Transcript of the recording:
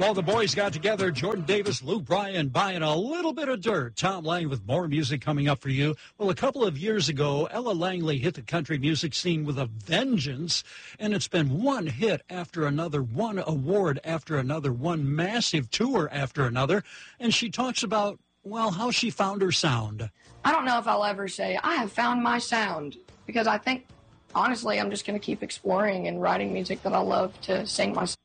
Well, the boys got together, Jordan Davis, Lou Bryan, buying a little bit of dirt. Tom Lang with more music coming up for you. Well, a couple of years ago, Ella Langley hit the country music scene with a vengeance, and it's been one hit after another, one award after another, one massive tour after another, and she talks about, well, how she found her sound. I don't know if I'll ever say, I have found my sound, because I think, honestly, I'm just going to keep exploring and writing music that I love to sing myself.